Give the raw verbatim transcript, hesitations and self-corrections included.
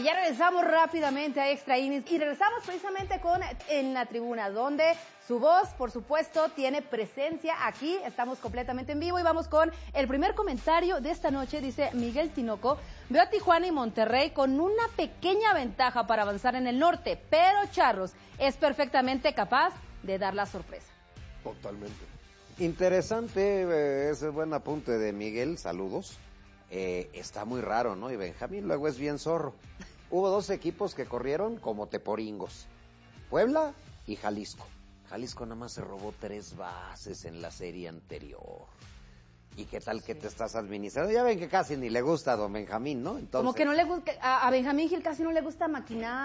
Y ya regresamos rápidamente a Extra Innings y regresamos precisamente con En la Tribuna, donde su voz, por supuesto, tiene presencia aquí. Estamos completamente en vivo y vamos con el primer comentario de esta noche. Dice Miguel Tinoco: veo a Tijuana y Monterrey con una pequeña ventaja para avanzar en el norte, pero Charros es perfectamente capaz de dar la sorpresa. Totalmente. Interesante, eh, ese buen apunte de Miguel, saludos. Eh, está muy raro, ¿no? Y Benjamín luego es bien zorro. Hubo dos equipos que corrieron como teporingos, Puebla y Jalisco. Jalisco nada más se robó tres bases en la serie anterior. ¿Y qué tal que te estás administrando? Ya ven que casi ni le gusta a don Benjamín, ¿no? Entonces, como que no le gusta, a, a Benjamín Gil casi no le gusta maquinar.